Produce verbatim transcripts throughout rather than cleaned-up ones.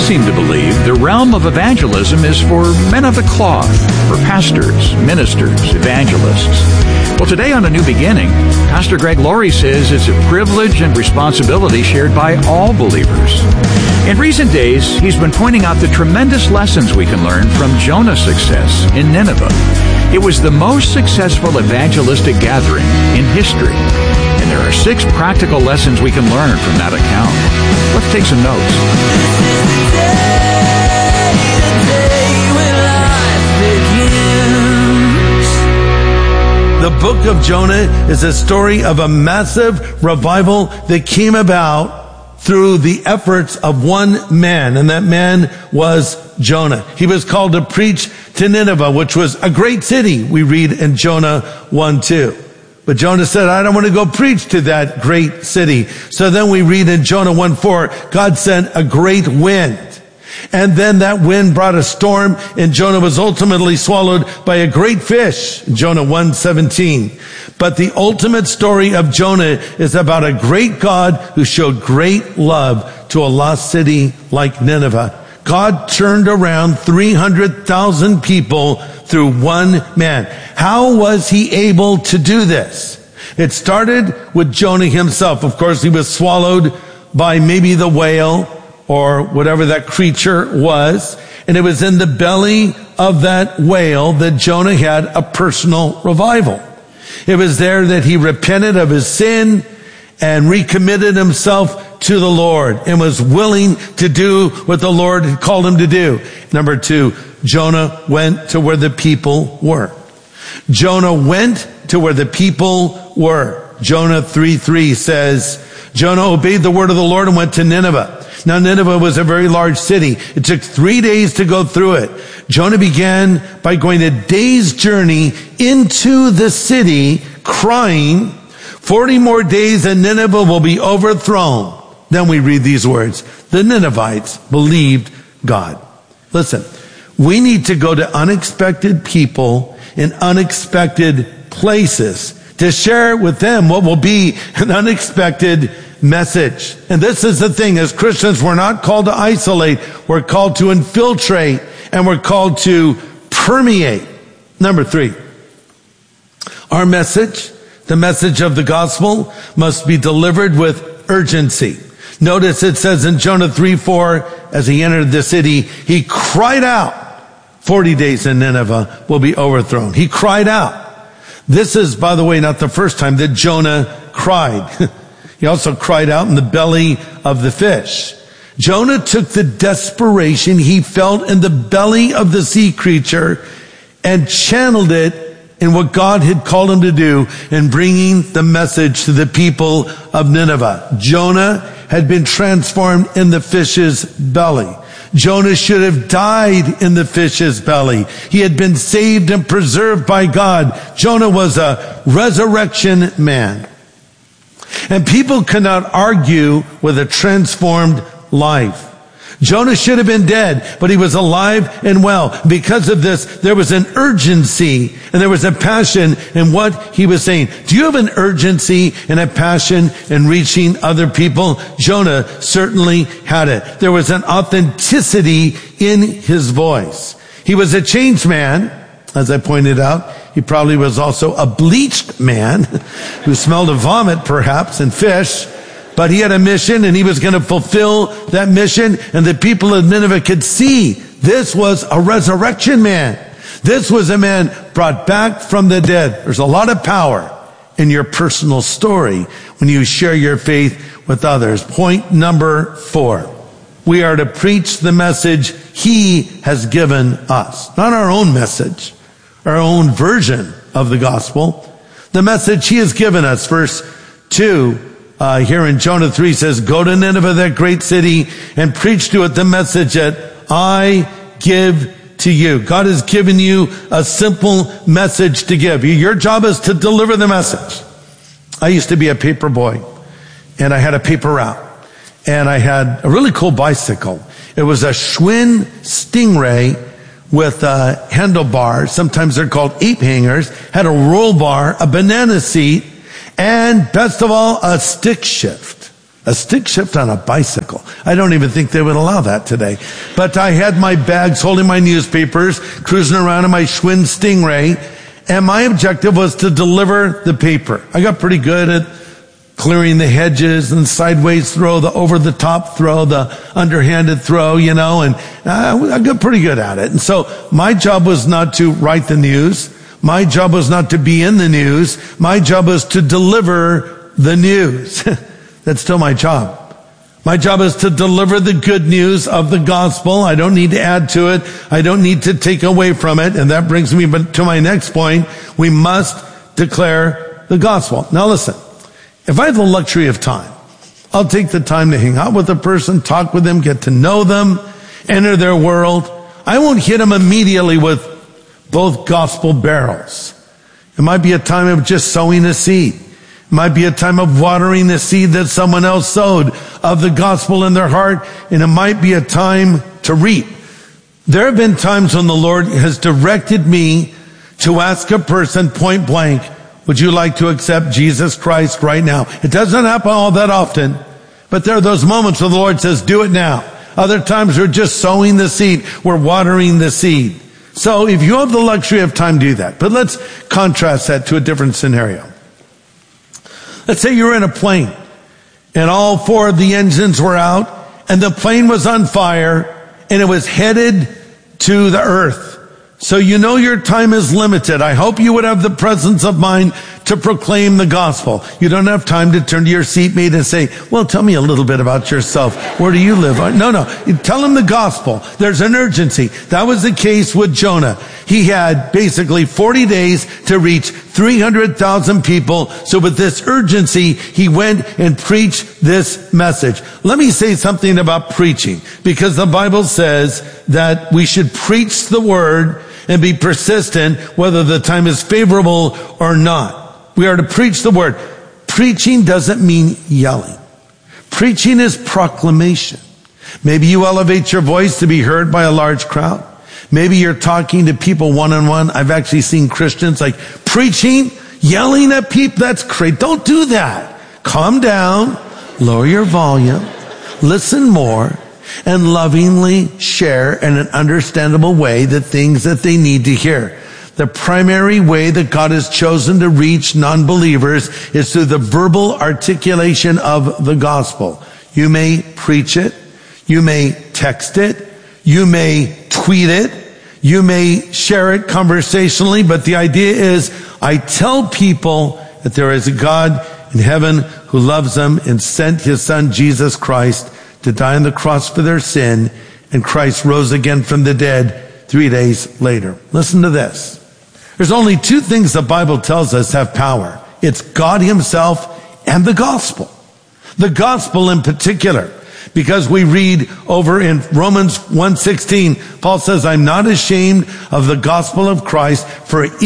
seem to believe the realm of evangelism is for men of the cloth, for pastors, ministers, evangelists. Well, today on A New Beginning, Pastor Greg Laurie says it's a privilege and responsibility shared by all believers. In recent days, he's been pointing out the tremendous lessons we can learn from Jonah's success in Nineveh. It was the most successful evangelistic gathering in history. And there are six practical lessons we can learn from that account. Let's take some notes. The book of Jonah is a story of a massive revival that came about through the efforts of one man, and that man was Jonah. He was called to preach to Nineveh, which was a great city, we read in Jonah one two. But Jonah said, I don't want to go preach to that great city. So then we read in Jonah one four, God sent a great wind. And then that wind brought a storm, and Jonah was ultimately swallowed by a great fish, Jonah one seventeen. But the ultimate story of Jonah is about a great God who showed great love to a lost city like Nineveh. God turned around three hundred thousand people through one man. How was he able to do this? It started with Jonah himself. Of course, he was swallowed by maybe the whale or whatever that creature was. And it was in the belly of that whale that Jonah had a personal revival. It was there that he repented of his sin and recommitted himself to the Lord and was willing to do what the Lord had called him to do. Number two, Jonah went to where the people were. Jonah went to where the people were. Jonah three three says, Jonah obeyed the word of the Lord and went to Nineveh. Now, Nineveh was a very large city. It took three days to go through it. Jonah began by going a day's journey into the city, crying, forty more days and Nineveh will be overthrown. Then we read these words. The Ninevites believed God. Listen, we need to go to unexpected people in unexpected places to share with them what will be an unexpected message. And this is the thing, as Christians, we're not called to isolate. We're called to infiltrate, and we're called to permeate. Number three, our message, the message of the gospel, must be delivered with urgency. Notice it says in Jonah three four, as he entered the city, he cried out, forty days in Nineveh will be overthrown. He cried out. This is, by the way, not the first time that Jonah cried. He also cried out in the belly of the fish. Jonah took the desperation he felt in the belly of the sea creature and channeled it in what God had called him to do in bringing the message to the people of Nineveh. Jonah had been transformed in the fish's belly. Jonah should have died in the fish's belly. He had been saved and preserved by God. Jonah was a resurrection man. And people cannot argue with a transformed life. Jonah should have been dead, but he was alive and well. Because of this, there was an urgency and there was a passion in what he was saying. Do you have an urgency and a passion in reaching other people? Jonah certainly had it. There was an authenticity in his voice. He was a changed man, as I pointed out. He probably was also a bleached man who smelled of vomit, perhaps, and fish. But he had a mission, and he was going to fulfill that mission. And the people of Nineveh could see this was a resurrection man. This was a man brought back from the dead. There's a lot of power in your personal story when you share your faith with others. Point number four. We are to preach the message he has given us. Not our own message, our own version of the gospel. The message he has given us. Verse two. Uh, here in Jonah three says, go to Nineveh, that great city, and preach to it the message that I give to you. God has given you a simple message to give. Your job is to deliver the message. I used to be a paper boy, and I had a paper route, and I had a really cool bicycle. It was a Schwinn Stingray with uh, handlebars. Sometimes they're called ape hangers. Had a roll bar, a banana seat, and best of all, a stick shift. A stick shift on a bicycle. I don't even think they would allow that today. But I had my bags holding my newspapers, cruising around in my Schwinn Stingray, and my objective was to deliver the paper. I got pretty good at clearing the hedges and sideways throw, the over-the-top throw, the underhanded throw, you know, and I got pretty good at it. And so my job was not to write the news. My job was not to be in the news. My job was to deliver the news. That's still my job. My job is to deliver the good news of the gospel. I don't need to add to it. I don't need to take away from it. And that brings me to my next point. We must declare the gospel. Now listen, if I have the luxury of time, I'll take the time to hang out with a person, talk with them, get to know them, enter their world. I won't hit them immediately with both gospel barrels. It might be a time of just sowing a seed. It might be a time of watering the seed that someone else sowed of the gospel in their heart, and it might be a time to reap. There have been times when the Lord has directed me to ask a person point blank, would you like to accept Jesus Christ right now? It doesn't happen all that often, but there are those moments where the Lord says, do it now. Other times we're just sowing the seed. We're watering the seed. So if you have the luxury of time, do that. But let's contrast that to a different scenario. Let's say you're in a plane and all four of the engines were out and the plane was on fire and it was headed to the earth. So you know your time is limited. I hope you would have the presence of mind to proclaim the gospel. You don't have time to turn to your seatmate and say, well, tell me a little bit about yourself. Where do you live? No, no. You tell him the gospel. There's an urgency. That was the case with Jonah. He had basically forty days to reach three hundred thousand people. So with this urgency, he went and preached this message. Let me say something about preaching, because the Bible says that we should preach the word and be persistent whether the time is favorable or not. We are to preach the word. Preaching doesn't mean yelling. Preaching is proclamation. Maybe you elevate your voice to be heard by a large crowd. Maybe you're talking to people one-on-one. I've actually seen Christians like preaching, yelling at people. That's great. Don't do that. Calm down, lower your volume, listen more, and lovingly share in an understandable way the things that they need to hear. The primary way that God has chosen to reach non-believers is through the verbal articulation of the gospel. You may preach it. You may text it. You may tweet it. You may share it conversationally, but the idea is I tell people that there is a God in heaven who loves them and sent his son Jesus Christ to die on the cross for their sin, and Christ rose again from the dead three days later. Listen to this. There's only two things the Bible tells us have power. It's God himself and the gospel. The gospel in particular, because we read over in Romans one sixteen, Paul says, I'm not ashamed of the gospel of Christ, for it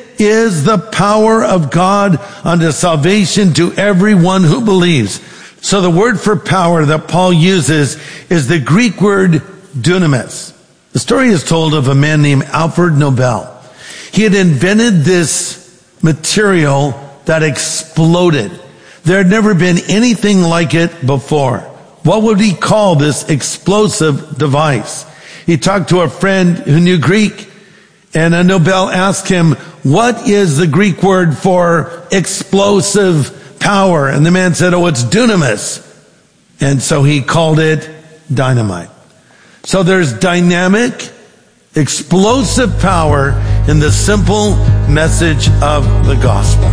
is the power of God unto salvation to everyone who believes. So the word for power that Paul uses is the Greek word dunamis. The story is told of a man named Alfred Nobel. He had invented this material that exploded. There had never been anything like it before. What would he call this explosive device? He talked to a friend who knew Greek, and a Nobel asked him, what is the Greek word for explosive power? And the man said, oh, it's dunamis. And so he called it dynamite. So there's dynamic, explosive power in the simple message of the gospel.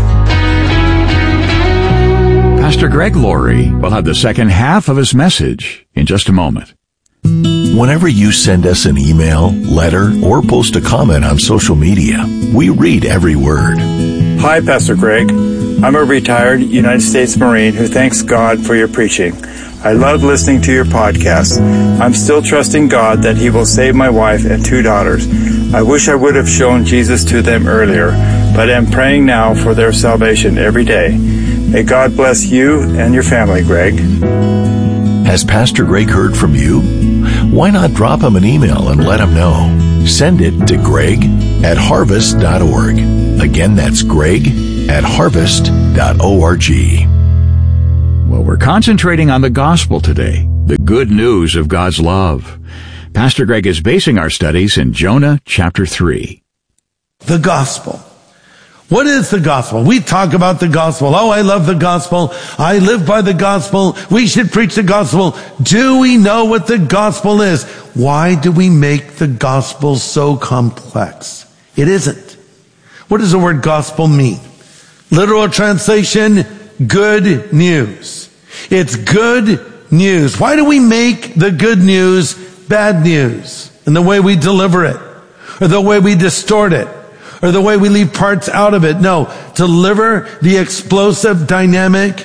Pastor Greg Laurie will have the second half of his message in just a moment. Whenever you send us an email, letter, or post a comment on social media, we read every word. Hi, Pastor Greg. I'm a retired United States Marine who thanks God for your preaching. I love listening to your podcast. I'm still trusting God that he will save my wife and two daughters. I wish I would have shown Jesus to them earlier, but am praying now for their salvation every day. May God bless you and your family, Greg. Has Pastor Greg heard from you? Why not drop him an email and let him know? Send it to greg at harvest dot org. Again, that's greg at harvest dot org. Well, we're concentrating on the gospel today, the good news of God's love. Pastor Greg is basing our studies in Jonah chapter three. The gospel. What is the gospel? We talk about the gospel. Oh, I love the gospel. I live by the gospel. We should preach the gospel. Do we know what the gospel is? Why do we make the gospel so complex? It isn't. What does the word gospel mean? Literal translation, good news. It's good news. Why do we make the good news bad news in the way we deliver it, or the way we distort it, or the way we leave parts out of it? No, deliver the explosive, dynamic,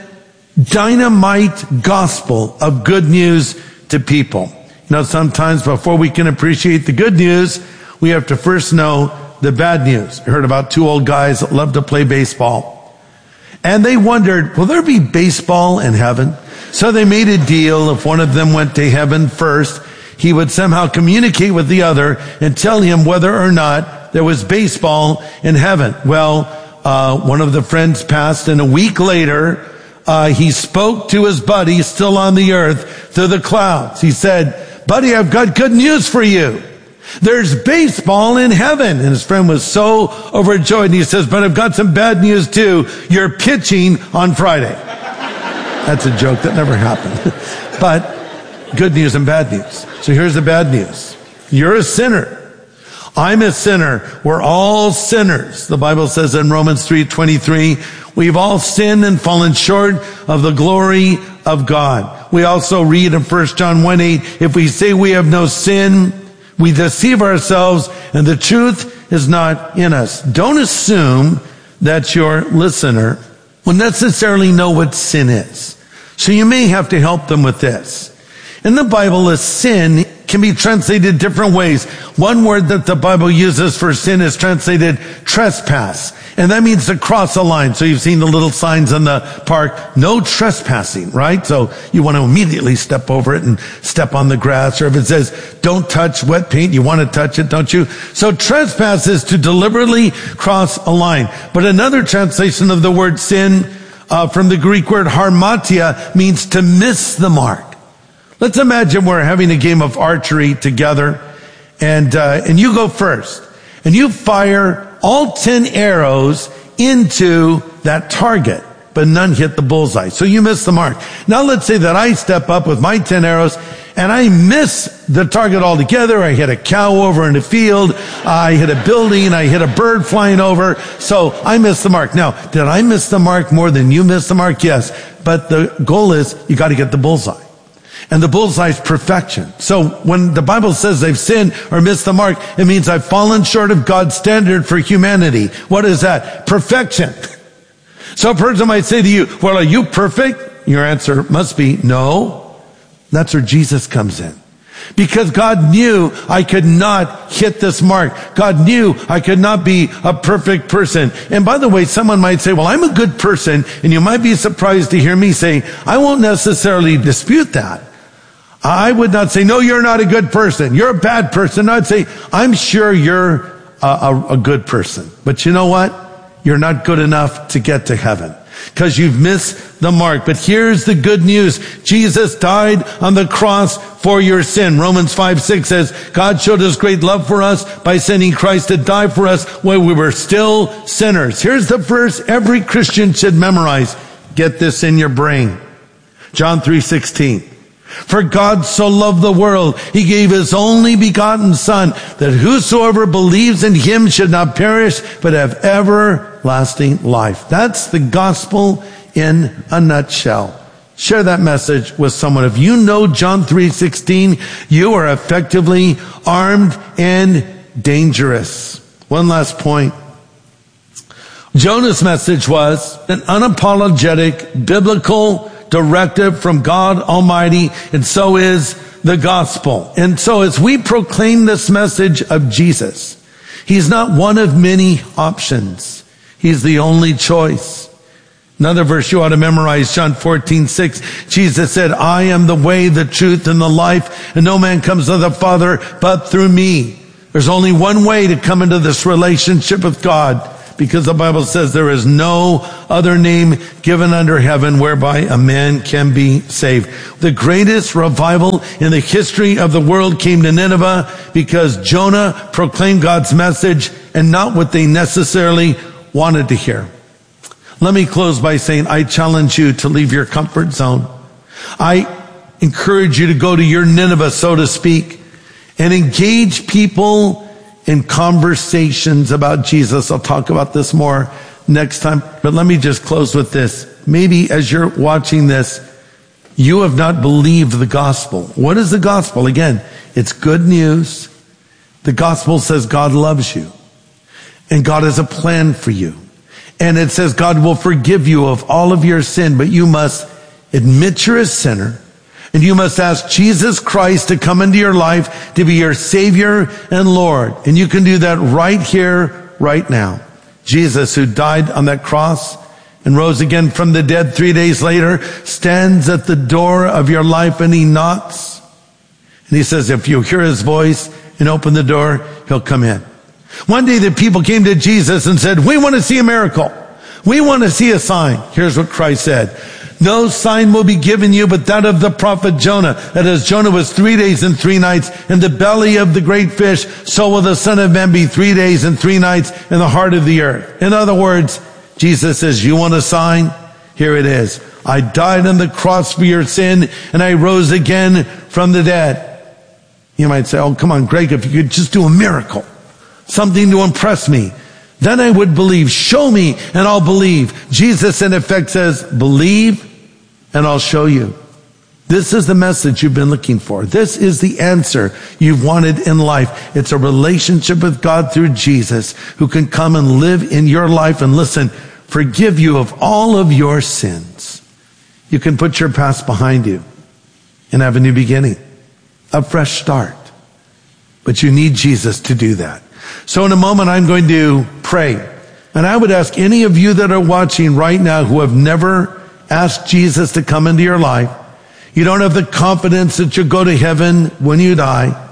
dynamite gospel of good news to people. You know, sometimes before we can appreciate the good news, we have to first know the bad news. I heard about two old guys that love to play baseball. And they wondered, will there be baseball in heaven? So they made a deal. If one of them went to heaven first, he would somehow communicate with the other and tell him whether or not there was baseball in heaven. Well, uh, one of the friends passed, and a week later, uh, he spoke to his buddy still on the earth through the clouds. He said, buddy, I've got good news for you. There's baseball in heaven. And his friend was so overjoyed. And he says, but I've got some bad news too. You're pitching on Friday. That's a joke that never happened. But good news and bad news. So here's the bad news. You're a sinner. I'm a sinner. We're all sinners. The Bible says in Romans three twenty-three, we've all sinned and fallen short of the glory of God. We also read in First John one eight, if we say we have no sin, we deceive ourselves and the truth is not in us. Don't assume that your listener will necessarily know what sin is. So you may have to help them with this. In the Bible, a sin can be translated different ways. One word that the Bible uses for sin is translated trespass. And that means to cross a line. So you've seen the little signs in the park, no trespassing, right? So you want to immediately step over it and step on the grass. Or if it says, don't touch wet paint, you want to touch it, don't you? So trespass is to deliberately cross a line. But another translation of the word sin, uh, from the Greek word harmatia, means to miss the mark. Let's imagine we're having a game of archery together, and uh, and you go first, and you fire all ten arrows into that target, but none hit the bullseye, so you miss the mark. Now let's say that I step up with my ten arrows, and I miss the target altogether. I hit a cow over in the field, I hit a building, I hit a bird flying over, so I miss the mark. Now, did I miss the mark more than you missed the mark? Yes, but the goal is you got to get the bullseye. And the bullseye is perfection. So when the Bible says they've sinned or missed the mark, it means I've fallen short of God's standard for humanity. What is that? Perfection. So a person might say to you, well, are you perfect? Your answer must be no. That's where Jesus comes in. Because God knew I could not hit this mark. God knew I could not be a perfect person. And by the way, someone might say, well, I'm a good person. And you might be surprised to hear me say, I won't necessarily dispute that. I would not say, no, you're not a good person. You're a bad person. I'd say, I'm sure you're a, a, a good person. But you know what? You're not good enough to get to heaven because you've missed the mark. But here's the good news. Jesus died on the cross for your sin. Romans five six says, God showed his great love for us by sending Christ to die for us when we were still sinners. Here's the verse every Christian should memorize. Get this in your brain. John three sixteen. For God so loved the world, he gave his only begotten Son, that whosoever believes in him should not perish, but have everlasting life. That's the gospel in a nutshell. Share that message with someone. If you know John three sixteen, you are effectively armed and dangerous. One last point. Jonah's message was an unapologetic biblical directive from God Almighty, and so is the gospel. And so as we proclaim this message of Jesus, he's not one of many options. He's the only choice. Another verse you ought to memorize, John fourteen six. Jesus said, I am the way, the truth, and the life, and no man comes to the Father but through me. There's only one way to come into this relationship with God. because the Bible says there is no other name given under heaven whereby a man can be saved. The greatest revival in the history of the world came to Nineveh because Jonah proclaimed God's message and not what they necessarily wanted to hear. Let me close by saying I challenge you to leave your comfort zone. I encourage you to go to your Nineveh, so to speak, and engage people in conversations about Jesus. I'll talk about this more next time, but let me just close with this. Maybe as you're watching this, you have not believed the gospel. What is the gospel? Again, it's good news. The gospel says God loves you and God has a plan for you. And it says God will forgive you of all of your sin, but you must admit you're a sinner. And you must ask Jesus Christ to come into your life to be your Savior and Lord. And you can do that right here, right now. Jesus, who died on that cross and rose again from the dead three days later, stands at the door of your life and he knocks. And he says, if you hear his voice and open the door, he'll come in. One day the people came to Jesus and said, we want to see a miracle. We want to see a sign. Here's what Christ said. No sign will be given you but that of the prophet Jonah. That as Jonah was three days and three nights in the belly of the great fish, so will the Son of Man be three days and three nights in the heart of the earth. In other words, Jesus says, you want a sign? Here it is. I died on the cross for your sin and I rose again from the dead. You might say, oh, come on, Greg, if you could just do a miracle, something to impress me, then I would believe. Show me and I'll believe. Jesus in effect says, believe and I'll show you. This is the message you've been looking for. This is the answer you've wanted in life. It's a relationship with God through Jesus, who can come and live in your life and listen, forgive you of all of your sins. You can put your past behind you and have a new beginning, a fresh start. But you need Jesus to do that. So in a moment, I'm going to pray. And I would ask any of you that are watching right now who have never asked Jesus to come into your life, you don't have the confidence that you'll go to heaven when you die,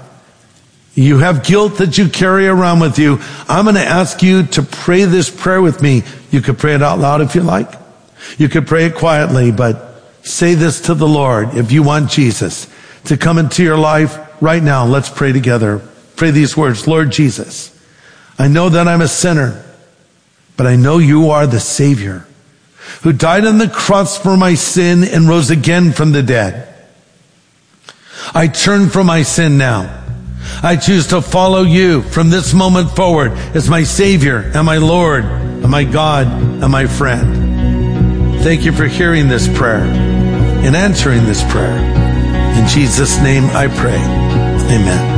you have guilt that you carry around with you, I'm going to ask you to pray this prayer with me. You could pray it out loud if you like. You could pray it quietly, but say this to the Lord if you want Jesus to come into your life right now. Let's pray together. Pray these words. Lord Jesus, I know that I'm a sinner, but I know you are the Savior who died on the cross for my sin and rose again from the dead. I turn from my sin now. I choose to follow you from this moment forward as my Savior and my Lord and my God and my friend. Thank you for hearing this prayer and answering this prayer. In Jesus' name I pray. Amen.